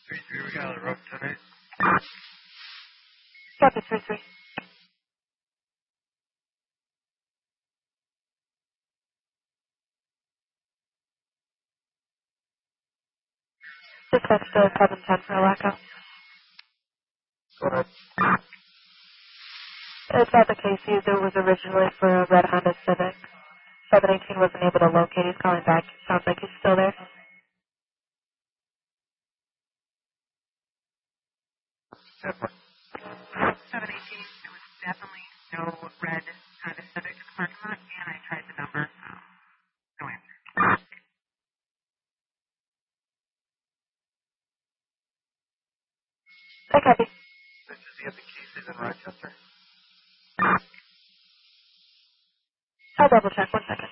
3-3, we got a rope tonight. Copy, 3-3. Dispatch to 710 for a lockout. Go ahead. It's about the case used. It was originally for a red Honda Civic. 718 wasn't able to locate. He's calling back. Sounds like he's still there. 718, it was definitely no red Honda Civic in the parking lot, and I tried the number. No answer. I copy. Does he have the cases in Rochester? I'll double check. 1 second.